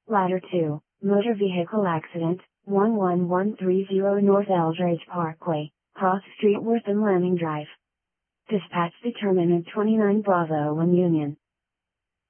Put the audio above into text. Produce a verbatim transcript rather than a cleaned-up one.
Ladder two, motor vehicle accident, one one one three zero North Eldridge Parkway, Cross Street Worth and Lanning Drive. Dispatch determinant twenty-nine Bravo one Union.